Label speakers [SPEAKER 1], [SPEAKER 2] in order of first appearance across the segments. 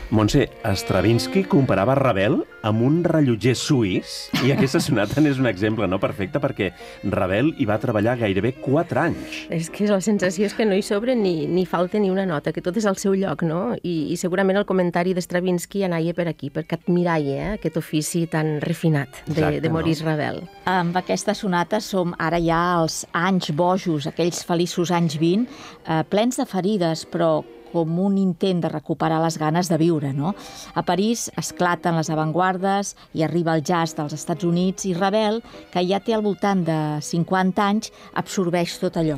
[SPEAKER 1] Montse, Stravinsky comparava Ravel amb un rellotger suís i aquesta sonata n'és un exemple perfecte perquè Ravel hi va treballar gairebé 4 anys.
[SPEAKER 2] És que la sensació és que no hi sobra ni falta ni una nota, que tot és al seu lloc, no? I segurament el comentari de Stravinsky anaia per aquí, perquè admirava aquest ofici tan refinat de Maurice Ravel.
[SPEAKER 3] Amb aquesta sonata som ara ja als anys bojos, aquells feliços anys 20, plens de ferides, però com un intent de recuperar les ganes de viure, no? A París esclaten les avantguardes i arriba el jazz dels Estats Units i Ravel, que ja té al voltant de 50 anys, absorbeix tot allò.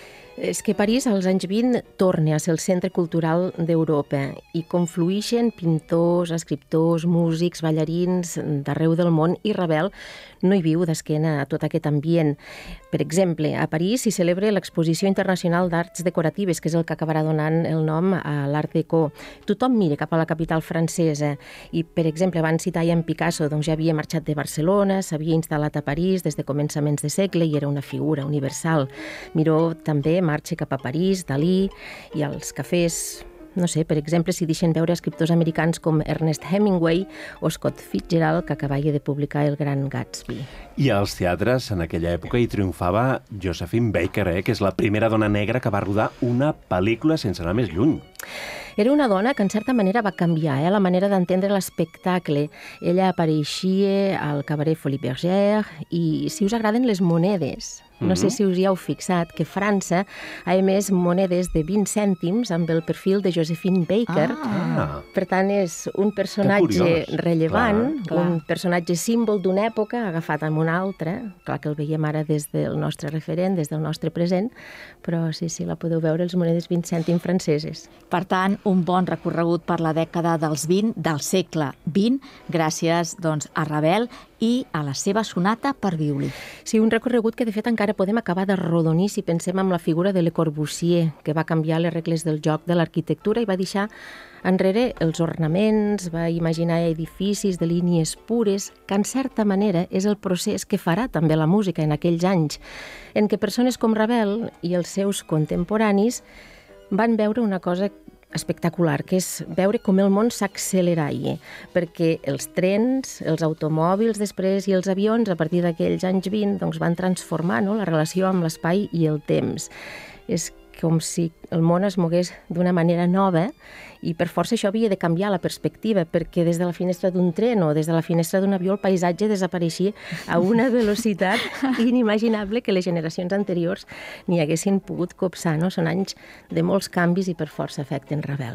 [SPEAKER 2] És que París, als anys 20, torna a ser el centre cultural d'Europa i confluïxen pintors, escriptors, músics, ballarins d'arreu del món i Ravel no hi viu d'esquena a tot aquest ambient. Per exemple, a París s'hi celebra l'Exposició Internacional d'Arts Decoratives, que és el que acabarà donant el nom a l'Art Deco. Tothom mira cap a la capital francesa i, per exemple, van citar ja en Picasso, doncs ja havia marxat de Barcelona, s'havia instal·lat a París des de començaments de segle i era una figura universal. Miró també marxa cap a París, Dalí, i als cafès, no sé, per exemple, s'hi deixen veure escriptors americans com Ernest Hemingway o Scott Fitzgerald, que acabava de publicar El Gran Gatsby.
[SPEAKER 1] I als teatres, en aquella època, hi triomfava Josephine Baker, que és la primera dona negra que va rodar una pel·lícula sense anar més lluny.
[SPEAKER 2] Era una dona que, en certa manera, va canviar la manera d'entendre l'espectacle. Ella apareixia al cabaret Folies Bergère i, si us agraden les monedes, no sé si us hi heu fixat, que França ha emès monedes de 20 cèntims amb el perfil de Josephine Baker. Per tant, és un personatge rellevant, un personatge símbol d'una època agafat amb una altra. Clar que el veiem ara des del nostre referent, des del nostre present, però sí, la podeu veure, les monedes 20 cèntims franceses.
[SPEAKER 3] Per tant, un bon recorregut per la dècada dels 20, del segle XX, gràcies doncs, a Ravel i a la seva sonata per violí.
[SPEAKER 2] Sí, un recorregut que de fet encara podem acabar d'arrodonir si pensem en la figura de Le Corbusier, que va canviar les regles del joc de l'arquitectura i va deixar enrere els ornaments, va imaginar edificis de línies pures, que en certa manera és el procés que farà també la música en aquells anys, en què persones com Ravel i els seus contemporanis van veure una cosa espectacular, que és veure com el món s'acceleraia, perquè els trens, els automòbils després i els avions, a partir d'aquells anys 20, doncs van transformar la relació amb l'espai i el temps. És com si el món es mogués d'una manera nova i per força això havia de canviar la perspectiva, perquè des de la finestra d'un tren o des de la finestra d'un avió el paisatge desapareixia a una velocitat inimaginable que les generacions anteriors ni haguessin pogut copsar. Són anys de molts canvis i per força afecten Ravel.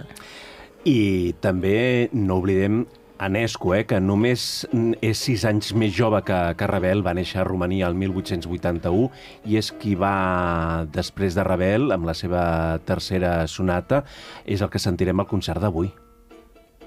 [SPEAKER 1] I també no oblidem Enescu, que només és 6 anys més jove que Ravel, va néixer a Romania el 1881 i és qui va, després de Ravel, amb la seva tercera sonata, és el que sentirem al concert d'avui.